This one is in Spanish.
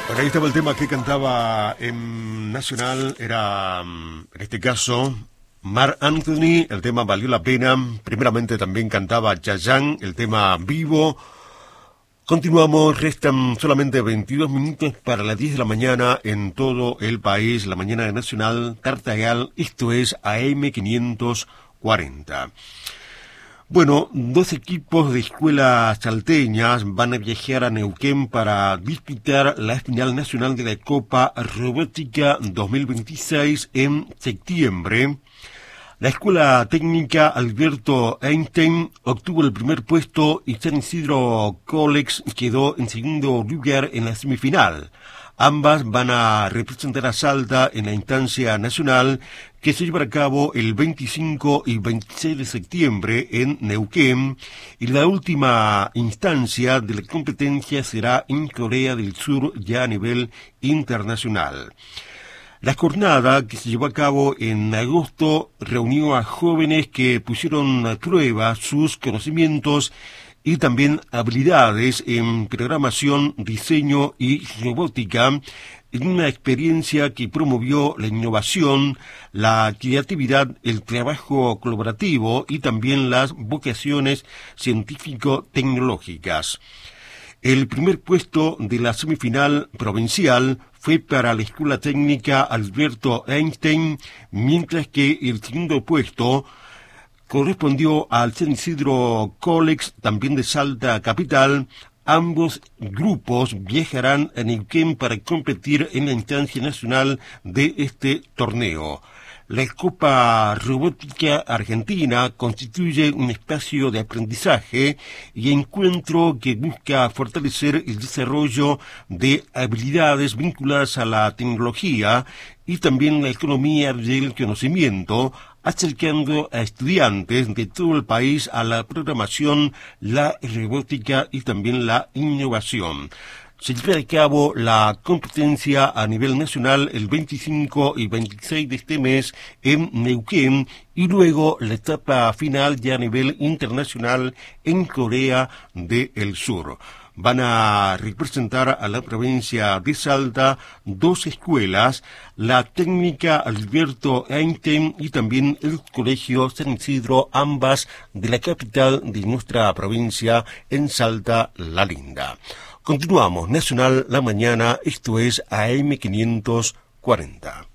Bueno, ahí estaba el tema que cantaba en Nacional, era, en este caso, Marc Anthony, el tema Valió la Pena. Primeramente también cantaba Chayanne, el tema Vivo. Continuamos, restan solamente 22 minutos para las 10 de la mañana en todo el país, la mañana de Nacional, Tartagal, esto es AM 540. Bueno, dos equipos de escuelas salteñas van a viajar a Neuquén para disputar la final nacional de la Copa Robótica 2026 en septiembre. La Escuela Técnica Alberto Einstein obtuvo el primer puesto y San Isidro Colex quedó en segundo lugar en la semifinal. Ambas van a representar a Salta en la instancia nacional que se llevará a cabo el 25 y 26 de septiembre en Neuquén, y la última instancia de la competencia será en Corea del Sur ya a nivel internacional. La jornada, que se llevó a cabo en agosto, reunió a jóvenes que pusieron a prueba sus conocimientos y también habilidades en programación, diseño y robótica, en una experiencia que promovió la innovación, la creatividad, el trabajo colaborativo y también las vocaciones científico-tecnológicas. El primer puesto de la semifinal provincial fue para la Escuela Técnica Alberto Einstein, mientras que el segundo puesto correspondió al San Isidro Colex, también de Salta Capital. Ambos grupos viajarán a Neuquén para competir en la instancia nacional de este torneo. La Copa Robótica Argentina constituye un espacio de aprendizaje y encuentro que busca fortalecer el desarrollo de habilidades vinculadas a la tecnología y también la economía del conocimiento, acercando a estudiantes de todo el país a la programación, la robótica y también la innovación. Se lleva a cabo la competencia a nivel nacional el 25 y 26 de este mes en Neuquén, y luego la etapa final ya a nivel internacional en Corea del Sur. Van a representar a la provincia de Salta dos escuelas, la Técnica Alberto Einstein y también el Colegio San Isidro, ambas de la capital de nuestra provincia, en Salta la Linda. Continuamos, Nacional la mañana, esto es AM 540.